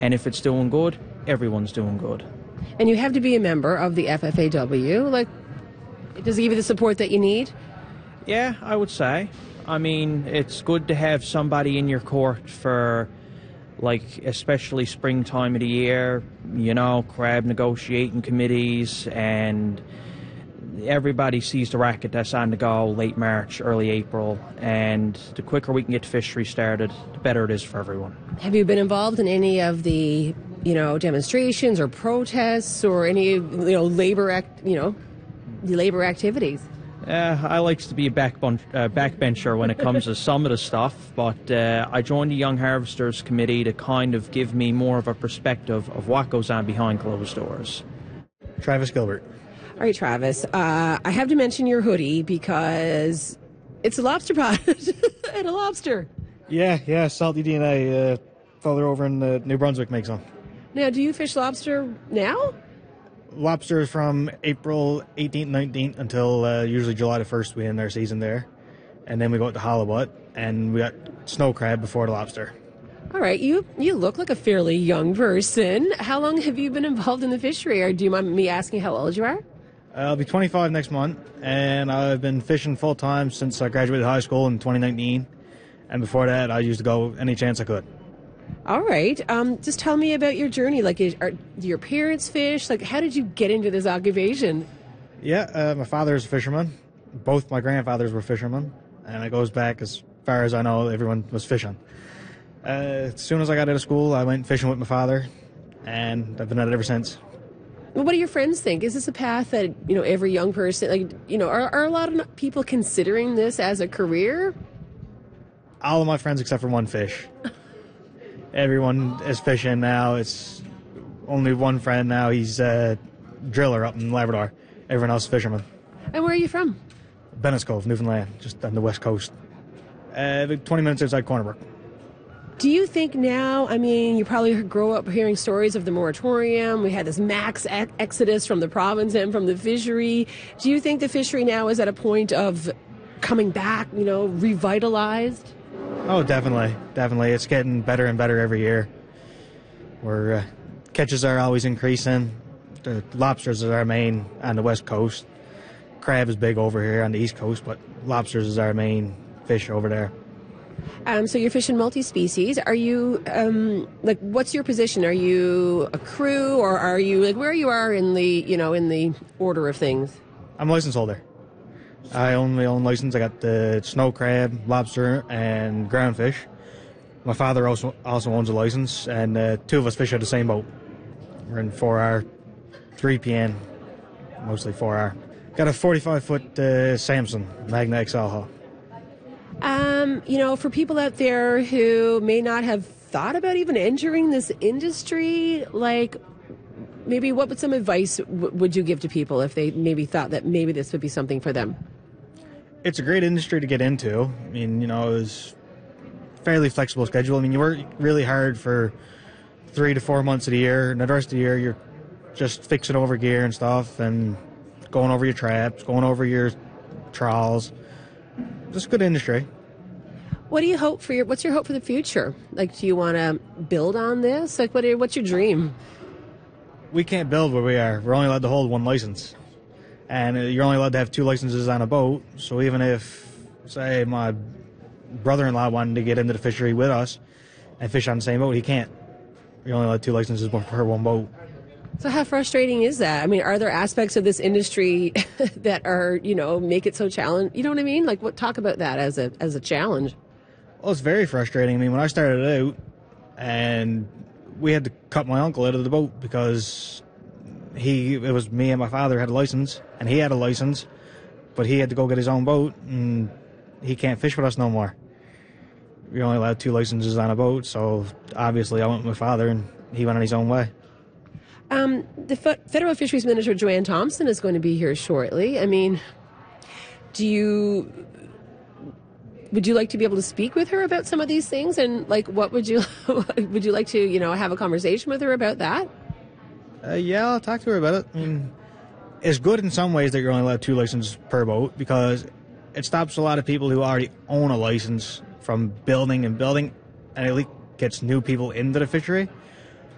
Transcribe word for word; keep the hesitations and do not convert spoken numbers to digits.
And if it's doing good, everyone's doing good. And you have to be a member of the F F A W. Like, does it give you the support that you need? Yeah, I would say. I mean, it's good to have somebody in your court for, like, especially springtime of the year, you know, crab negotiating committees, and everybody sees the racket that's on the go late March, early April, and the quicker we can get the fishery started, the better it is for everyone. Have you been involved in any of the, you know, demonstrations or protests or any, you know, labor act, you know, the labor activities? Uh, I likes to be a backbun- uh, backbencher when it comes to some of the stuff, but uh, I joined the Young Harvesters Committee to kind of give me more of a perspective of what goes on behind closed doors. Travis Gilbert. All right, Travis, uh, I have to mention your hoodie because it's a lobster pot and a lobster. Yeah, yeah, Salty D N A, uh, father over in uh, New Brunswick makes them. Now, do you fish lobster now? Lobsters from April eighteenth, nineteenth until uh, usually July the first we end our season there. And then we go out to halibut, and we got snow crab before the lobster. All right, you you look like a fairly young person. How long have you been involved in the fishery, or do you mind me asking how old you are? I'll be twenty-five next month, and I've been fishing full-time since I graduated high school in twenty nineteen. And before that, I used to go any chance I could. All right. Um, just tell me about your journey. Like, is, are, do your parents fish? Like, how did you get into this occupation? Yeah, uh, my father is a fisherman. Both my grandfathers were fishermen, and it goes back as far as I know. Everyone was fishing. Uh, as soon as I got out of school, I went fishing with my father, and I've been at it ever since. Well, what do your friends think? Is this a path that, you know, every young person, like, you know, are, are a lot of people considering this as a career? All of my friends except for one fish. Everyone is fishing now. It's only one friend now. He's a driller up in Labrador. Everyone else is fishermen. And where are you from? Bennett's Cove, Newfoundland, just on the west coast. Uh, about twenty minutes outside Corner Brook. Do you think now, I mean, you probably grow up hearing stories of the moratorium. We had this max ex- exodus from the province and from the fishery. Do you think the fishery now is at a point of coming back, you know, revitalized? Oh, definitely, definitely. It's getting better and better every year. Where uh, catches are always increasing. The lobsters is our main on the west coast. Crab is big over here on the east coast, but lobsters is our main fish over there. Um, so you're fishing multi-species. Are you, um, like, what's your position? Are you a crew, or are you, like, where you are in the, you know, in the order of things? I'm a license holder. I own my own license. I got the snow crab, lobster, and groundfish. My father also also owns a license, and uh, two of us fish out the same boat. We're in four R, three P N, mostly four R. Got a forty-five foot uh, Samson Magna X L hull. Um, you know, for people out there who may not have thought about even entering this industry, like, maybe what would some advice w- would you give to people if they maybe thought that maybe this would be something for them? It's a great industry to get into. I mean, you know, it's fairly flexible schedule. I mean, you work really hard for three to four months of the year, and the rest of the year you're just fixing over gear and stuff, and going over your traps, going over your trawls. Just a good industry. What do you hope for your, what's your hope for the future? Like, do you want to build on this? Like, what are, what's your dream? We can't build where we are. We're only allowed to hold one license. And you're only allowed to have two licenses on a boat. So even if, say, my brother-in-law wanted to get into the fishery with us and fish on the same boat, he can't. You're only allowed two licenses per one boat. So how frustrating is that? I mean, are there aspects of this industry that are, you know, make it so challenging? You know what I mean? Like, what, talk about that as a as a challenge. Well, it's very frustrating. I mean, when I started out, and we had to cut my uncle out of the boat because he, it was me and my father had a license, and he had a license, but he had to go get his own boat, and he can't fish with us no more. You're only allowed two licenses on a boat, so obviously I went with my father, and he went on his own way. Um, the F- Federal Fisheries Minister, Joanne Thompson, is going to be here shortly. I mean, do you... would you like to be able to speak with her about some of these things? And, like, what would you would you like to, you know, have a conversation with her about that? Uh, yeah, I'll talk to her about it. I mean, it's good in some ways that you're only allowed two licenses per boat because it stops a lot of people who already own a license from building and building, and at least gets new people into the fishery.